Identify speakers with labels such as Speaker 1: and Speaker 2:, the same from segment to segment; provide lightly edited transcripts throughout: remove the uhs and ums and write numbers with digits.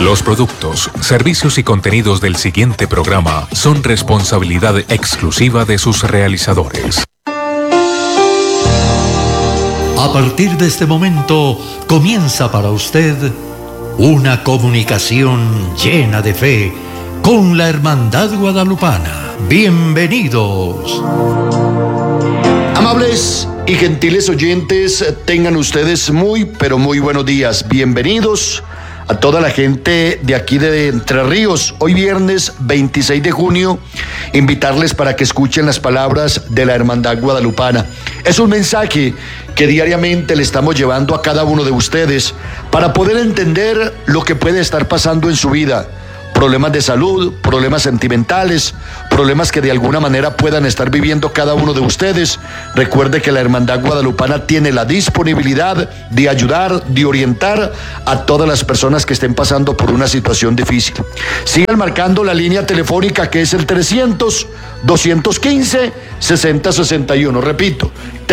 Speaker 1: Los productos, servicios y contenidos del siguiente programa son responsabilidad exclusiva de sus realizadores.
Speaker 2: A partir de este momento comienza para usted una comunicación llena de fe con la Hermandad Guadalupana. Bienvenidos.
Speaker 3: Amables y gentiles oyentes, tengan ustedes muy, pero muy buenos días. Bienvenidos a toda la gente de aquí de Entre Ríos. Hoy viernes 26 de junio, invitarles para que escuchen las palabras de la Hermandad Guadalupana. Es un mensaje que diariamente le estamos llevando a cada uno de ustedes para poder entender lo que puede estar pasando en su vida. Problemas de salud, problemas sentimentales, problemas que de alguna manera puedan estar viviendo cada uno de ustedes. Recuerde que la Hermandad Guadalupana tiene la disponibilidad de ayudar, de orientar a todas las personas que estén pasando por una situación difícil. Sigan marcando la línea telefónica que es el 300-215-6061. Repito,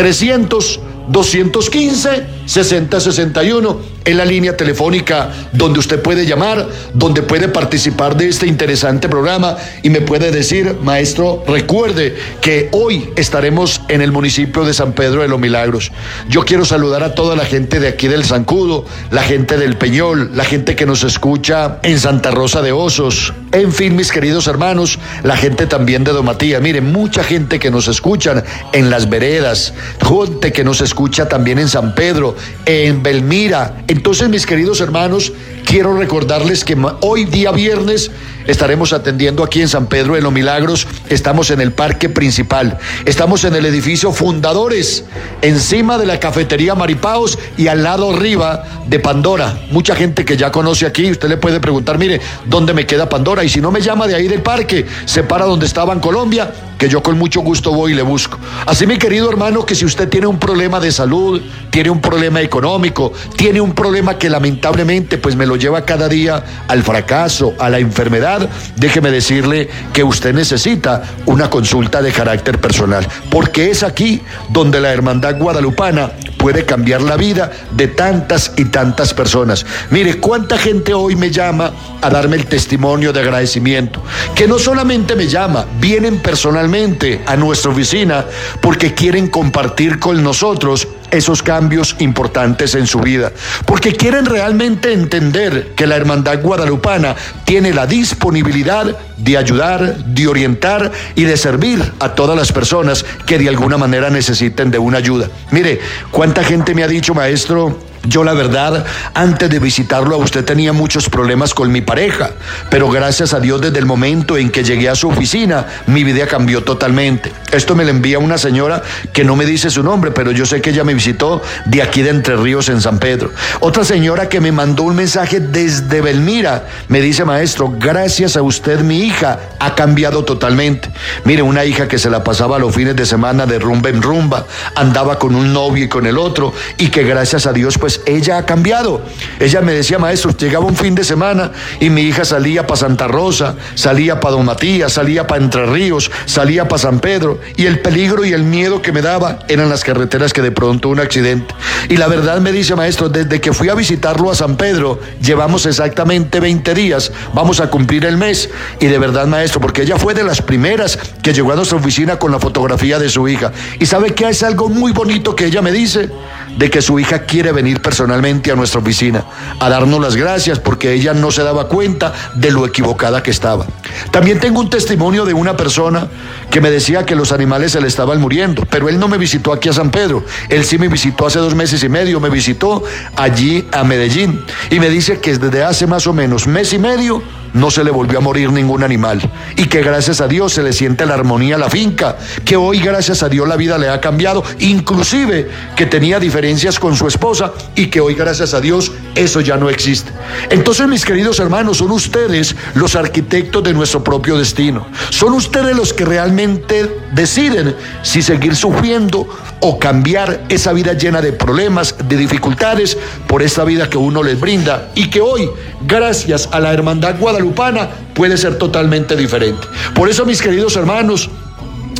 Speaker 3: 300-215-6061 es la línea telefónica donde usted puede llamar, donde puede participar de este interesante programa y me puede decir: maestro, recuerde que hoy estaremos en el municipio de San Pedro de los Milagros. Yo quiero saludar a toda la gente de aquí del Zancudo, la gente del Peñol, la gente que nos escucha en Santa Rosa de Osos, en fin, mis queridos hermanos, la gente también de Don Matías. Miren, mucha gente que nos escuchan en Las Veredas, gente que nos escucha también en San Pedro, en Belmira. Entonces, mis queridos hermanos, quiero recordarles que hoy día viernes estaremos atendiendo aquí en San Pedro de los Milagros. Estamos en el parque principal, estamos en el edificio Fundadores, encima de la cafetería Maripaos y al lado arriba de Pandora. Mucha gente que ya conoce aquí, usted le puede preguntar: mire, ¿dónde me queda Pandora? Y si no, me llama de ahí del parque, se para donde estaba en Colombia, que yo con mucho gusto voy y le busco. Así, mi querido hermano, que si usted tiene un problema de salud, tiene un problema económico, tiene un problema que lamentablemente pues me lo lleva cada día al fracaso, a la enfermedad, déjeme decirle que usted necesita una consulta de carácter personal, porque es aquí donde la Hermandad Guadalupana puede cambiar la vida de tantas y tantas personas. Mire, cuánta gente hoy me llama a darme el testimonio de agradecimiento, que no solamente me llama, vienen personalmente a nuestra oficina porque quieren compartir con nosotros esos cambios importantes en su vida, porque quieren realmente entender que la Hermandad Guadalupana tiene la disponibilidad de ayudar, de orientar y de servir a todas las personas que de alguna manera necesiten de una ayuda. Mire, cuánta gente me ha dicho: maestro, yo la verdad, antes de visitarlo a usted tenía muchos problemas con mi pareja, pero gracias a Dios desde el momento en que llegué a su oficina, mi vida cambió totalmente. Esto me lo envía una señora que no me dice su nombre, pero yo sé que ella me visitó de aquí de Entre Ríos en San Pedro. Otra señora que me mandó un mensaje desde Belmira me dice: maestro, gracias a usted mi hija ha cambiado totalmente. Mire, una hija que se la pasaba los fines de semana de rumba en rumba, andaba con un novio y con el otro, y que gracias a Dios pues ella ha cambiado. Ella me decía: maestro, llegaba un fin de semana y mi hija salía para Santa Rosa, salía para Don Matías, salía para Entre Ríos, salía para San Pedro, y el peligro y el miedo que me daba eran las carreteras, que de pronto un accidente. Y la verdad me dice: maestro, desde que fui a visitarlo a San Pedro, llevamos exactamente 20 días, vamos a cumplir el mes, y de verdad, maestro, porque ella fue de las primeras que llegó a nuestra oficina con la fotografía de su hija. Y sabe que es algo muy bonito que ella me dice, de que su hija quiere venir personalmente a nuestra oficina a darnos las gracias, porque ella no se daba cuenta de lo equivocada que estaba. También tengo un testimonio de una persona que me decía que los animales se le estaban muriendo, pero él no me visitó aquí a San Pedro, él sí me visitó hace 2 meses y medio, me visitó allí a Medellín, y me dice que desde hace más o menos 1 mes y medio no se le volvió a morir ningún animal, y que gracias a Dios se le siente la armonía a la finca, que hoy gracias a Dios la vida le ha cambiado, inclusive que tenía diferencias con su esposa y que hoy gracias a Dios eso ya no existe. Entonces, mis queridos hermanos, son ustedes los arquitectos de nuestro propio destino, son ustedes los que realmente deciden si seguir sufriendo o cambiar esa vida llena de problemas, de dificultades, por esta vida que uno les brinda, y que hoy, gracias a la Hermandad Guadalupana, puede ser totalmente diferente. Por eso, mis queridos hermanos,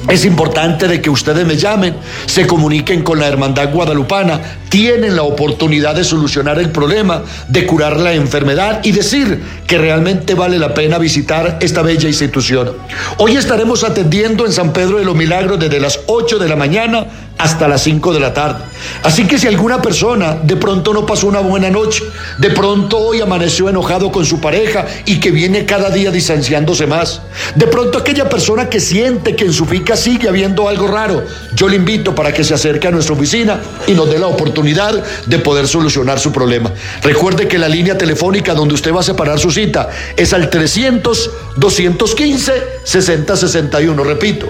Speaker 3: Es importante de que ustedes me llamen, se comuniquen con la Hermandad Guadalupana, tienen la oportunidad de solucionar el problema, de curar la enfermedad y decir que realmente vale la pena visitar esta bella institución. Hoy estaremos atendiendo en San Pedro de los Milagros desde las 8 de la mañana hasta las 5 de la tarde. Así que si alguna persona de pronto no pasó una buena noche, de pronto hoy amaneció enojado con su pareja y que viene cada día distanciándose más, de pronto aquella persona que siente que en su finca sigue habiendo algo raro, yo le invito para que se acerque a nuestra oficina y nos dé la oportunidad de poder solucionar su problema. Recuerde que la línea telefónica donde usted va a separar su cita es al 300-215-6061. Repito,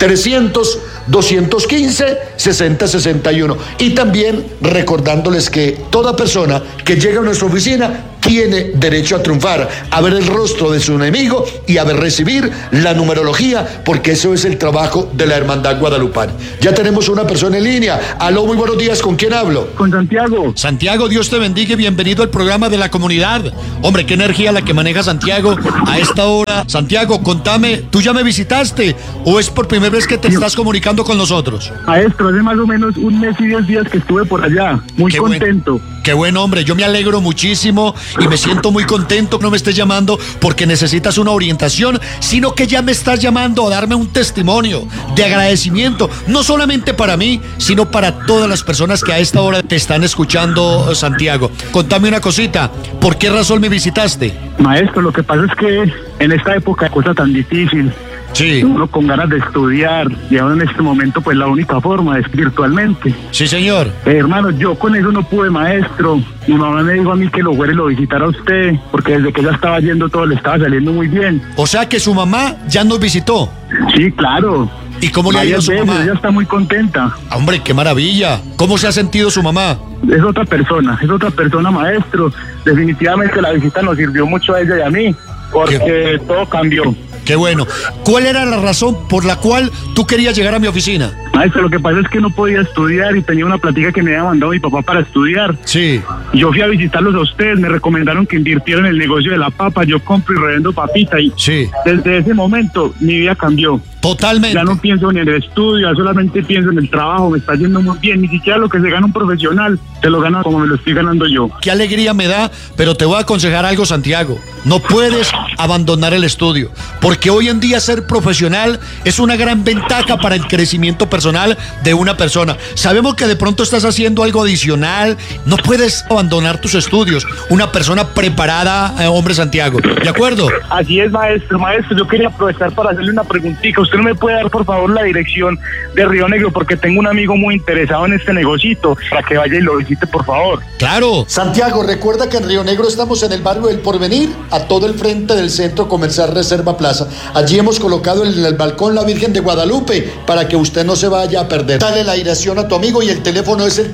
Speaker 3: 300-215-6061. Y también recordándoles que toda persona que llega a nuestra oficina tiene derecho a triunfar, a ver el rostro de su enemigo y a ver recibir la numerología, porque eso es el trabajo de la Hermandad Guadalupana. Ya tenemos una persona en línea. Aló, muy buenos días, ¿con quién hablo?
Speaker 4: Con Santiago.
Speaker 2: Santiago, Dios te bendiga y bienvenido al programa de la comunidad. Hombre, qué energía la que maneja Santiago a esta hora. Santiago, contame, ¿tú ya me visitaste o es por primera vez que te estás comunicando con nosotros?
Speaker 4: Maestro, hace más o menos 1 mes y 10 días que estuve por allá, muy contento.
Speaker 2: Qué buen hombre, yo me alegro muchísimo y me siento muy contento que no me estés llamando porque necesitas una orientación, sino que ya me estás llamando a darme un testimonio de agradecimiento, no solamente para mí, sino para todas las personas que a esta hora te están escuchando, Santiago. Contame una cosita, ¿por qué razón me visitaste?
Speaker 4: Maestro, lo que pasa es que en esta época, cosa tan difícil,
Speaker 2: sí,
Speaker 4: uno con ganas de estudiar, y ahora en este momento pues la única forma es virtualmente.
Speaker 2: Sí, señor.
Speaker 4: Hermano, yo con eso no pude, maestro. Mi mamá me dijo a mí que lo fuera y lo visitara a usted, porque desde que ella estaba yendo todo le estaba saliendo muy bien.
Speaker 2: O sea que su mamá ya nos visitó.
Speaker 4: Sí, claro.
Speaker 2: ¿Y cómo le ha ido a su mamá?
Speaker 4: Ella está muy contenta.
Speaker 2: Hombre, qué maravilla. ¿Cómo se ha sentido su mamá?
Speaker 4: Es otra persona, maestro. Definitivamente la visita nos sirvió mucho a ella y a mí, porque todo cambió.
Speaker 2: Qué bueno. ¿Cuál era la razón por la cual tú querías llegar a mi oficina?
Speaker 4: Maestro, lo que pasa es que no podía estudiar y tenía una plática que me había mandado mi papá para estudiar.
Speaker 2: Sí.
Speaker 4: Yo fui a visitarlos a ustedes, me recomendaron que invirtiera en el negocio de la papa, yo compro y revendo papita y
Speaker 2: sí,
Speaker 4: desde ese momento mi vida cambió.
Speaker 2: Totalmente.
Speaker 4: Ya no pienso ni en el estudio, ya solamente pienso en el trabajo, me está yendo muy bien, ni siquiera lo que se gana un profesional se lo gana como me lo estoy ganando yo.
Speaker 2: Qué alegría me da, pero te voy a aconsejar algo, Santiago. No puedes abandonar el estudio, porque hoy en día ser profesional es una gran ventaja para el crecimiento personal de una persona. Sabemos que de pronto estás haciendo algo adicional, no puedes abandonar tus estudios. Una persona preparada, hombre, Santiago, ¿de acuerdo?
Speaker 4: Así es, maestro, yo quería aprovechar para hacerle una preguntita. ¿Usted no me puede dar, por favor, la dirección de Río Negro? Porque tengo un amigo muy interesado en este negocito, para que vaya y lo visite, por favor.
Speaker 2: Claro.
Speaker 3: Santiago, recuerda que en Río Negro estamos en el barrio del Porvenir, a todo el frente del Centro Comercial Reserva Plaza. Allí hemos colocado en el balcón la Virgen de Guadalupe para que usted no se vaya a perder. Dale la dirección a tu amigo y el teléfono es el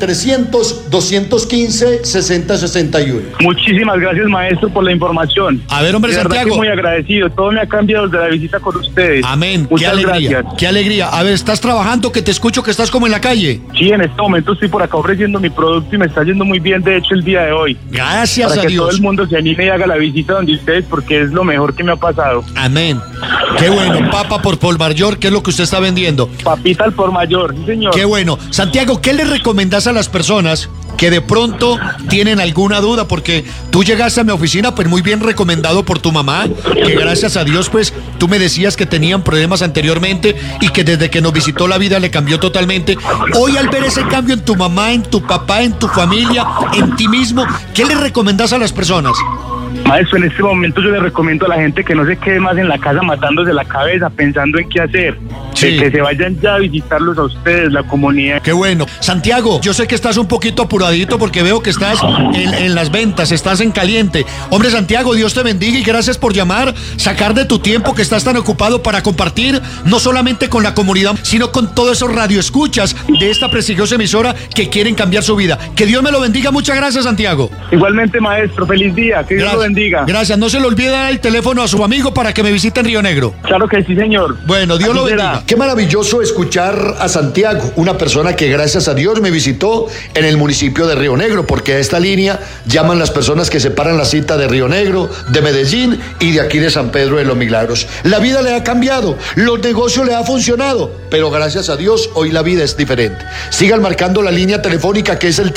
Speaker 3: 300-215-6061.
Speaker 4: Muchísimas gracias, maestro, por la información.
Speaker 2: A ver, hombre,
Speaker 4: de verdad,
Speaker 2: Santiago.
Speaker 4: Que muy agradecido. Todo me ha cambiado desde la visita con ustedes.
Speaker 2: Amén.
Speaker 4: Muchas
Speaker 2: qué alegría.
Speaker 4: gracias.
Speaker 2: Qué alegría. A ver, ¿estás trabajando? Que te escucho que estás como en la calle.
Speaker 4: Sí, en este momento estoy por acá ofreciendo mi producto y me está yendo muy bien, de hecho, el día de hoy.
Speaker 2: Gracias
Speaker 4: para
Speaker 2: a
Speaker 4: que
Speaker 2: Dios.
Speaker 4: todo el mundo se anime y haga la visita donde ustedes, porque es lo mejor que me ha pasado.
Speaker 2: Amén. Qué bueno. Papa por mayor, ¿qué es lo que usted está vendiendo?
Speaker 4: Papita al por mayor, sí, señor.
Speaker 2: Qué bueno. Santiago, ¿qué le recomendás a las personas que de pronto tienen alguna duda? Porque tú llegaste a mi oficina pues muy bien recomendado por tu mamá, que gracias a Dios pues tú me decías que tenían problemas anteriormente y que desde que nos visitó la vida le cambió totalmente. Hoy al ver ese cambio en tu mamá, en tu papá, en tu familia, en ti mismo, ¿qué le recomendás a las personas?
Speaker 4: Maestro, en este momento yo le recomiendo a la gente que no se quede más en la casa matándose la cabeza, pensando en qué hacer.
Speaker 2: Sí.
Speaker 4: Que se vayan ya a visitarlos a ustedes, la comunidad.
Speaker 2: Qué bueno. Santiago, yo sé que estás un poquito apuradito porque veo que estás en las ventas, estás en caliente. Hombre, Santiago, Dios te bendiga y gracias por llamar, sacar de tu tiempo que estás tan ocupado para compartir, no solamente con la comunidad, sino con todos esos radioescuchas de esta prestigiosa emisora que quieren cambiar su vida. Que Dios me lo bendiga. Muchas gracias, Santiago.
Speaker 4: Igualmente, maestro, feliz día. Que Dios lo bendiga.
Speaker 3: Gracias. No se le olvide dar el teléfono a su amigo para que me visite en Río Negro.
Speaker 4: Claro que sí, señor.
Speaker 3: Bueno, Dios
Speaker 4: Así
Speaker 3: lo bendiga.
Speaker 4: será.
Speaker 3: Qué maravilloso escuchar a Santiago, una persona que gracias a Dios me visitó en el municipio de Río Negro, porque a esta línea llaman las personas que separan la cita de Río Negro, de Medellín y de aquí de San Pedro de los Milagros. La vida le ha cambiado, los negocios le ha funcionado, pero gracias a Dios hoy la vida es diferente. Sigan marcando la línea telefónica que es el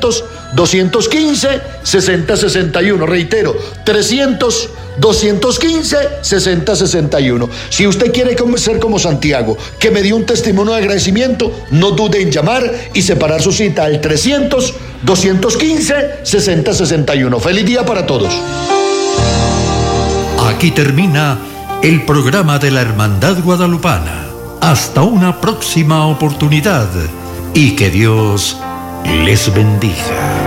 Speaker 3: 300-215-6061. Reitero, 300-215-6061. Si usted quiere ser como Santiago, que me dio un testimonio de agradecimiento, no dude en llamar y separar su cita al 300-215-6061. Feliz día para todos.
Speaker 2: Aquí termina el programa de la Hermandad Guadalupana. Hasta una próxima oportunidad y que Dios les bendiga.